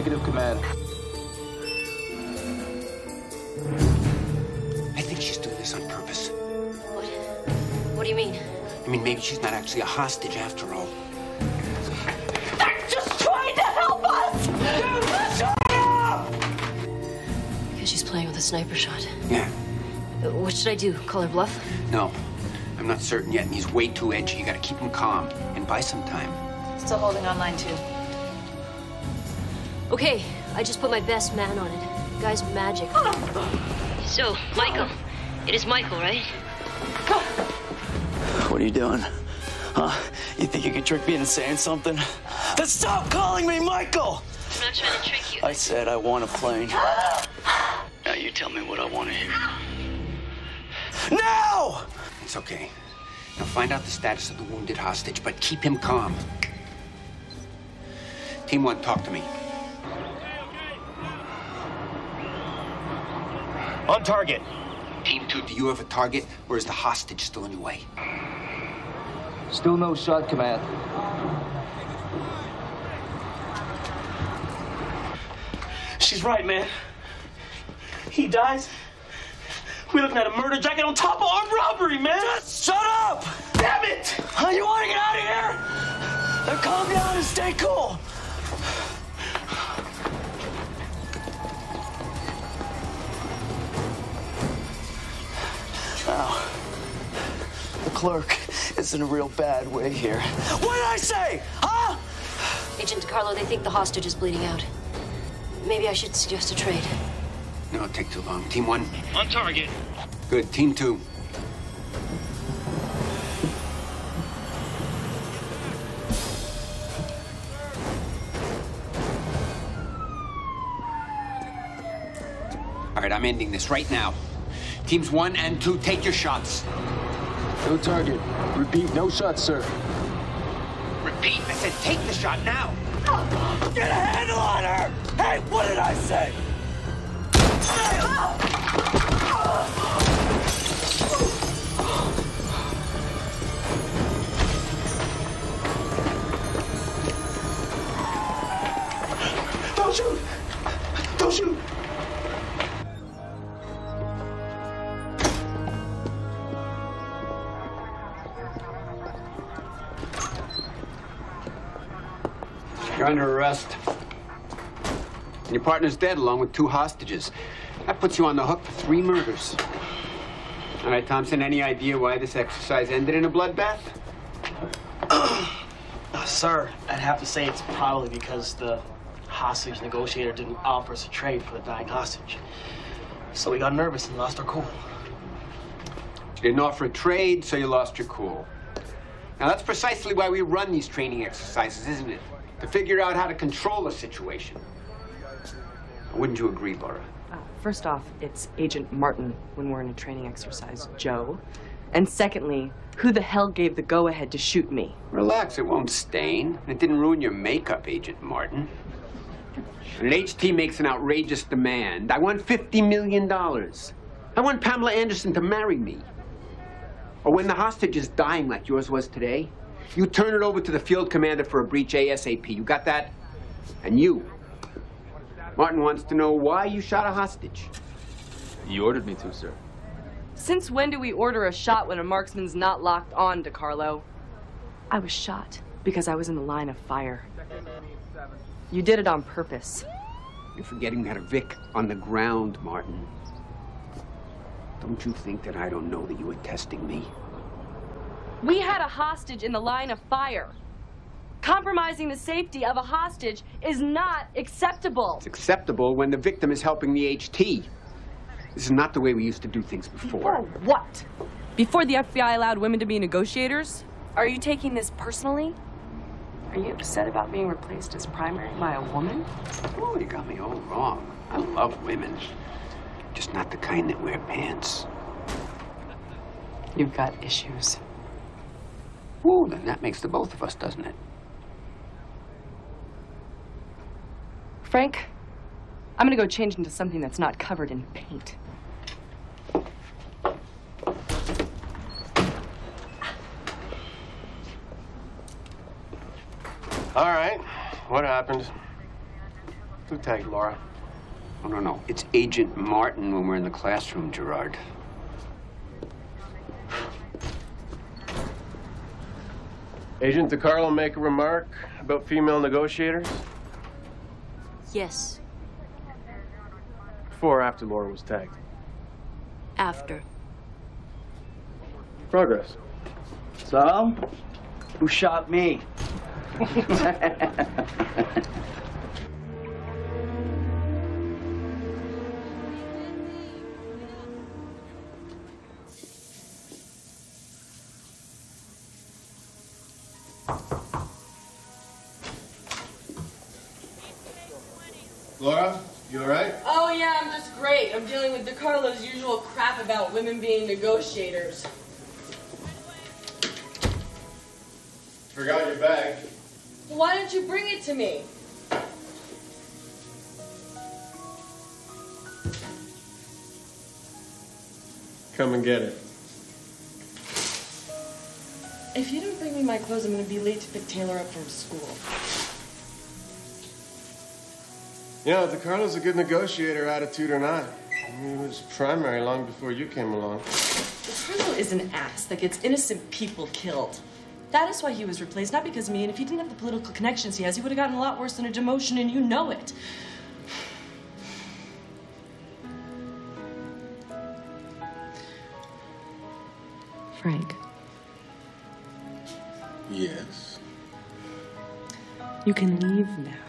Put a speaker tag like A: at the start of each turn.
A: Negative, command.
B: I think she's doing this on purpose.
C: What do you mean?
B: I mean, maybe she's not actually a hostage after all.
C: They're just trying to help us! Shut up! Because she's playing with a sniper shot.
B: Yeah.
C: What should I do? Call her bluff?
B: No, I'm not certain yet, and he's way too edgy. You gotta keep him calm and buy some time.
D: Still holding on line 2.
C: Okay, I just put my best man on it. Guy's magic. So, Michael. It is Michael, right?
E: What are you doing? Huh? You think you can trick me into saying something? Then stop calling me Michael!
C: I'm not trying to trick you.
E: I said I want a plane. Now you tell me what I want to hear. Now!
B: It's okay. Now find out the status of the wounded hostage, but keep him calm. Team 1, talk to me.
A: On target.
B: Team 2, do you have a target, or is the hostage still in your way?
A: Still no shot, command.
F: She's right, man. He dies. We're looking at a murder jacket on top of armed robbery, man.
E: Just shut up!
F: Damn it!
E: Huh, you want to get out of here? Then calm down and stay cool. Now, the clerk is in a real bad way here. What did I say? Huh?
C: Agent DiCarlo, they think the hostage is bleeding out. Maybe I should suggest a trade.
B: No, it'll take too long. Team 1.
F: On target.
B: Good. Team 2. All right, I'm ending this right now. Teams 1 and 2, take your shots.
A: No target. Repeat, no shots, sir.
B: Repeat, I said take the shot now.
E: Get a handle on her! Hey, what did I say?
F: Don't shoot! Don't shoot!
B: You're under arrest. And your partner's dead, along with 2 hostages. That puts you on the hook for 3 murders. All right, Thompson, any idea why this exercise ended in a bloodbath?
F: Sir, I'd have to say it's probably because the hostage negotiator didn't offer us a trade for the dying hostage. So we got nervous and lost our cool.
B: You didn't offer a trade, so you lost your cool. Now, that's precisely why we run these training exercises, isn't it? To figure out how to control a situation. Wouldn't you agree, Laura?
G: First off, it's Agent Martin when we're in a training exercise, Joe. And secondly, who the hell gave the go-ahead to shoot me?
B: Relax, it won't stain. It didn't ruin your makeup, Agent Martin. When an HT makes an outrageous demand, I want $50 million. I want Pamela Anderson to marry me. Or when the hostage is dying like yours was today, you turn it over to the field commander for a breach ASAP. You got that? And you. Martin wants to know why you shot a hostage.
A: You ordered me to, sir.
G: Since when do we order a shot when a marksman's not locked on, DiCarlo? I was shot because I was in the line of fire. You did it on purpose.
B: You're forgetting we had a Vic on the ground, Martin. Don't you think that I don't know that you were testing me?
G: We had a hostage in the line of fire. Compromising the safety of a hostage is not acceptable.
B: It's acceptable when the victim is helping the HT. This is not the way we used to do things before.
G: Before what? Before the FBI allowed women to be negotiators? Are you taking this personally? Are you upset about being replaced as primary by a woman?
B: Oh, you got me all wrong. I love women. Just not the kind that wear pants.
G: You've got issues.
B: Ooh, then that makes the both of us, doesn't it?
G: Frank, I'm gonna go change into something that's not covered in paint.
H: All right, what happened?
D: Who tagged Laura?
B: Oh, no. It's Agent Martin when we're in the classroom, Gerard.
D: Agent DiCarlo make a remark about female negotiators?
C: Yes,
D: Before or after Laura was tagged?
C: after.
D: Progress.
E: So, who shot me?
D: Laura, you all right?
G: Oh, yeah, I'm just great. I'm dealing with DiCarlo's usual crap about women being negotiators.
D: Forgot your bag.
G: Why didn't you bring it to me?
D: Come and get it.
G: If you don't bring me my clothes, I'm going to be late to pick Taylor up from school.
D: You know, DiCarlo's a good negotiator, attitude or not. He was primary long before you came along.
G: DiCarlo is an ass that gets innocent people killed. That is why he was replaced, not because of me. And if he didn't have the political connections he has, he would have gotten a lot worse than a demotion, and you know it. Frank.
H: Yes.
G: You can leave now.